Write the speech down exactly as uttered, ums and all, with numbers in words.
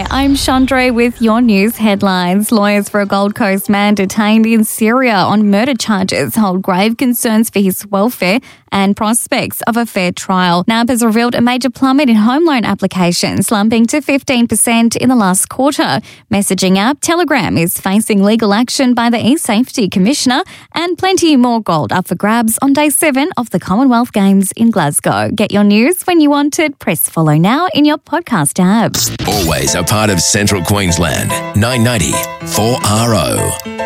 I'm Chandra with your news headlines. Lawyers for a Gold Coast man detained in Syria on murder charges hold grave concerns for his welfare and prospects of a fair trial. N A B has revealed a major plummet in home loan applications, slumping to fifteen percent in the last quarter. Messaging app Telegram is facing legal action by the eSafety Commissioner, and plenty more gold up for grabs on day seven of the Commonwealth Games in Glasgow. Get your news when you want it. Press follow now in your podcast app. Always a part of Central Queensland. nine ninety four R O.